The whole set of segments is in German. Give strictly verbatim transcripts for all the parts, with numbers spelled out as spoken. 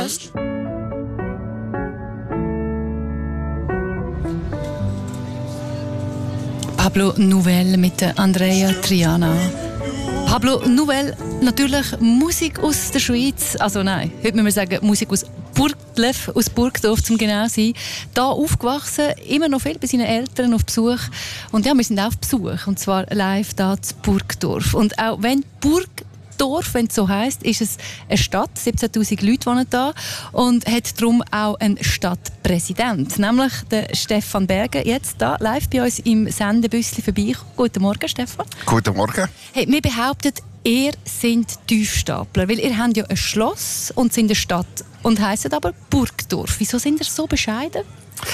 Pablo Nouvel mit Andrea Triana. Pablo Nouvel, natürlich Musik aus der Schweiz. Also nein, heute müssen wir sagen Musik aus Burgdorf, aus Burgdorf, zum genau sein. Da aufgewachsen, immer noch viel bei seinen Eltern auf Besuch. Und ja, wir sind auch auf Besuch, und zwar live da zu Burgdorf. Und auch wenn Burgdorf, wenn es so heisst, ist es eine Stadt. siebzehntausend Leute wohnen da und hat darum auch einen Stadtpräsident, nämlich den Stefan Berger, jetzt da live bei uns im Sendebüssli vorbeikommen. Guten Morgen, Stefan. Guten Morgen. Hey, wir behaupten, ihr seid Tiefstapler, weil ihr habt ja ein Schloss und sind eine Stadt und heisst aber Burgdorf. Wieso sind ihr so bescheiden?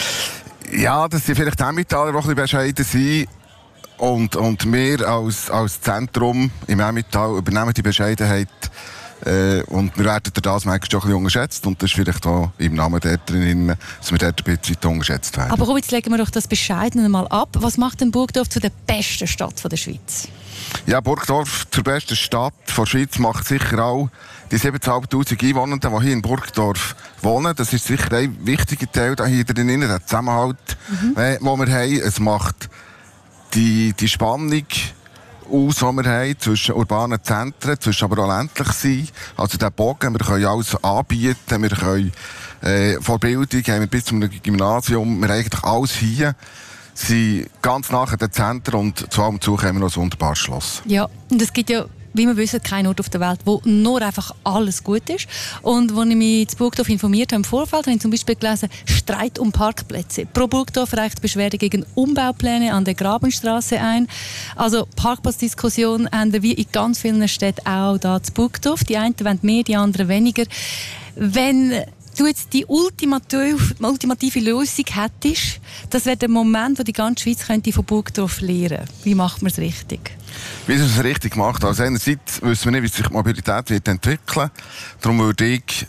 Ja, dass sie vielleicht auch Emmentaler ein bisschen bescheiden sind. Und, und wir als, als Zentrum im Emmental übernehmen die Bescheidenheit. Äh, und wir werden durch das manchmal schon ein bisschen unterschätzt. Und das ist vielleicht auch im Namen der drin, dass wir dort ein bisschen unterschätzt werden. Aber komm, jetzt legen wir doch das Bescheidene mal ab. Was macht denn Burgdorf zu der besten Stadt der Schweiz? Ja, Burgdorf zur besten Stadt der Schweiz macht sicher auch die siebzehntausend Einwohner, die hier in Burgdorf wohnen. Das ist sicher ein wichtiger Teil da hier drin, der Zusammenhalt, mhm. äh, den wir haben. Es macht die, die Spannung aus, die wir haben zwischen urbanen Zentren, zwischen aber auch ländlich sein. Also der Bogen, wir können alles anbieten, wir können äh, von Bildung haben wir bis zum Gymnasium, wir haben eigentlich alles hier. Sie sind ganz nah an den Zentren und zu allem Zug haben wir noch ein wunderbares Schloss. Ja, und es gibt ja, wie wir wissen, keinen Ort auf der Welt, wo nur einfach alles gut ist. Und als ich mich zu Burgdorf informiert habe im Vorfeld, habe ich zum Beispiel gelesen, Streit um Parkplätze. Pro Burgdorf reicht Beschwerde gegen Umbaupläne an der Grabenstraße ein. Also Parkplatzdiskussion haben wir wie in ganz vielen Städten auch da zu Burgdorf. Die einen wollen mehr, die anderen weniger. Wenn du jetzt die ultimative, ultimative Lösung hättest, das wäre der Moment, wo die ganze Schweiz könnte von Burgdorf lernen. Wie macht man es richtig? Wie man es richtig macht. Also einerseits wissen wir nicht, wie sich die Mobilität wird entwickeln. Darum würde ich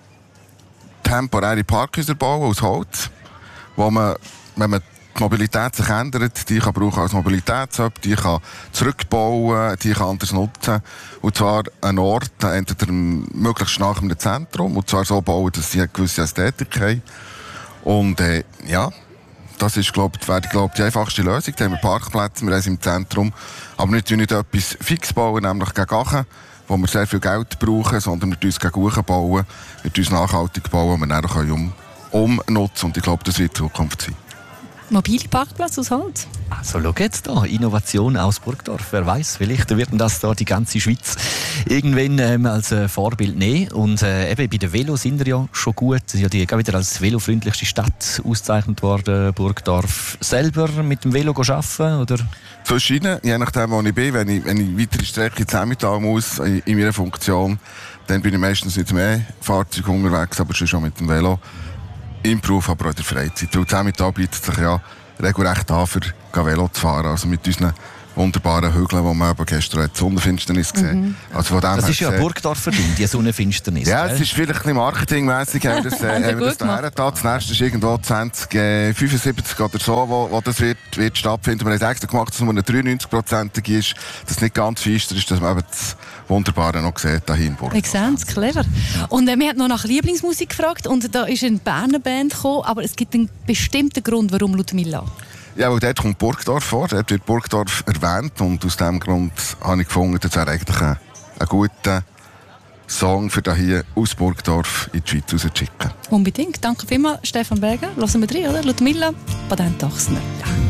temporäre Parkhäuser bauen aus Holz, wo man, wenn man die Mobilität sich ändert, die kann brauchen als Mobilitätshub, die kann zurückbauen, die kann anders nutzen. Und zwar an Ort, entweder möglichst nach einem Zentrum, und zwar so bauen, dass sie eine gewisse Ästhetik haben. Und äh, ja, das ist, glaube ich, wäre, glaub, die einfachste Lösung. Da haben wir Parkplätze, wir haben sie im Zentrum. Aber nicht, nicht etwas fix bauen, nämlich gegen Gachen, wo wir sehr viel Geld brauchen, sondern wir uns gegen Gachen bauen, wir uns nachhaltig bauen, wo wir dann um, umnutzen. Und ich glaube, das wird die Zukunft sein. Mobile Parkplatz aus Holz? Also schau jetzt da, Innovation aus Burgdorf. Wer weiß, vielleicht wird das da die ganze Schweiz irgendwann ähm, als äh, Vorbild nehmen. Und äh, eben bei den Velos sind wir ja schon gut. Es ist ja die, wieder als velofreundlichste Stadt ausgezeichnet worden. Burgdorf selber mit dem Velo arbeiten, oder? Verschieden, je nachdem, wo ich bin. Wenn ich, wenn ich weitere Strecke ins Emmental muss, in, in meiner Funktion, dann bin ich meistens mit mehr Fahrzeug unterwegs, aber schon mit dem Velo. Im Beruf, aber auch in der Freizeit. Weil das Emmental bietet sich ja regelrecht an, für Velo zu fahren. Also mit unseren wunderbaren Hügeln, die man gestern hat, die Sonnenfinsternis gesehen. Mhm. Also von dem das ist ja gesehen, Burgdorfer Ding, die Sonnenfinsternis. Ja, es ist vielleicht ein bisschen marketingmässig, haben wir das, äh, haben wir das daher da. Das nächste ist irgendwo zwanzig fünfundsiebzig oder so, wo, wo das wird, wird stattfinden. Wir haben es extra gemacht, dass es nur eine dreiundneunzig prozentig ist, dass es nicht ganz feister ist, dass man eben das Wunderbare noch sieht, hier in Burgdorf. Ich sehe es, clever. Und äh, wir haben noch nach Lieblingsmusik gefragt und da ist eine Berner Band gekommen, aber es gibt einen bestimmten Grund, warum Ludmilla. Ja, weil dort kommt Burgdorf vor, dort wird Burgdorf erwähnt und aus diesem Grund habe ich gefunden, das wäre eigentlich ein, ein guter Song für hier aus Burgdorf in die Schweiz rauszuschicken. Unbedingt. Danke vielmals, Stefan Berger. Hören wir rein, oder? Ludmilla, Patent Ochsner.